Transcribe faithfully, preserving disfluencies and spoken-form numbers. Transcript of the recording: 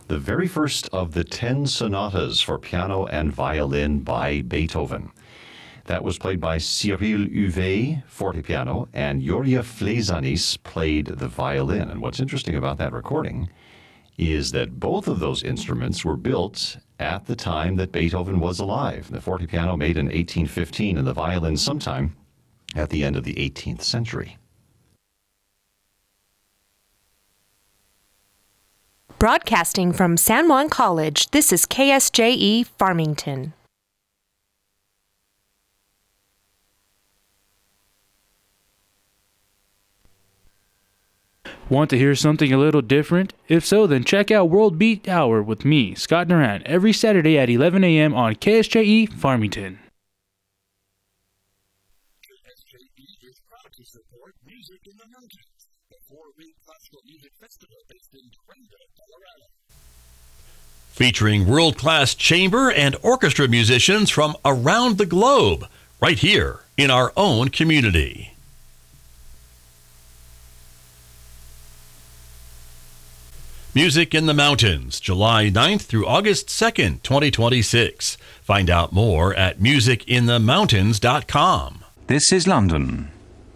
the very first of the ten sonatas for piano and violin by Beethoven. That was played by Cyril Huvet, fortepiano, and Yoria Fleisanis played the violin. And what's interesting about that recording is that both of those instruments were built at the time that Beethoven was alive. The fortepiano made in eighteen fifteen and the violin sometime at the end of the eighteenth century. Broadcasting from San Juan College, this is K S J E Farmington. Want to hear something a little different? If so, then check out World Beat Hour with me, Scott Duran, every Saturday at eleven a.m. on K S J E Farmington. K S J E is proud to support Music in the Mountains, the four-week classical music festival based in Durango, Colorado. Featuring world-class chamber and orchestra musicians from around the globe, right here in our own community. Music in the Mountains, July ninth through August second, twenty twenty-six. Find out more at music in the mountains dot com. This is London.